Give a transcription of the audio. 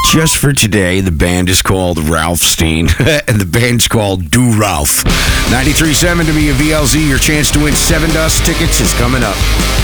just for today. The band is called Ralphstein, and the band's called Do Ralph. 93.7 WVLZ, your chance to win 7 Dust tickets is coming up.